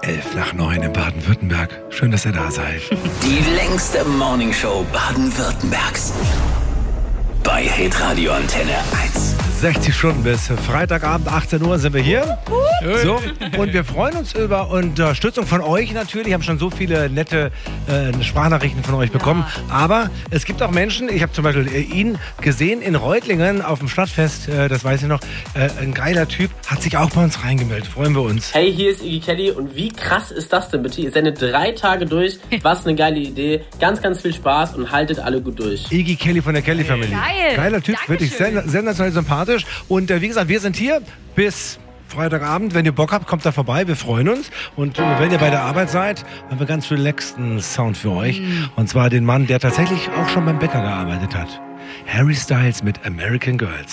11:11 in Baden-Württemberg. Schön, dass ihr da seid. Die längste Morningshow Baden-Württembergs. Bei Hitradio Antenne 1. 60 Stunden bis Freitagabend, 18 Uhr sind wir hier. So, und wir freuen uns über Unterstützung von euch natürlich. Wir haben schon so viele nette Sprachnachrichten von euch bekommen. Aber es gibt auch Menschen, ich habe zum Beispiel ihn gesehen in Reutlingen auf dem Stadtfest, das weiß ich noch. Ein geiler Typ, hat sich auch bei uns reingemeldet. Freuen wir uns. Hey, hier ist Iggy Kelly und wie krass ist das denn bitte? Ihr sendet 3 Tage durch. Was eine geile Idee. Ganz, ganz viel Spaß und haltet alle gut durch. Iggy Kelly von der Kelly Family. Geil. Geiler Typ, Dankeschön. wirklich sensationell sympathisch. Und wie gesagt, wir sind hier bis Freitagabend. Wenn ihr Bock habt, kommt da vorbei. Wir freuen uns. Und wenn ihr bei der Arbeit seid, haben wir ganz relaxten Sound für euch. Und zwar den Mann, der tatsächlich auch schon beim Bäcker gearbeitet hat. Harry Styles mit American Girls.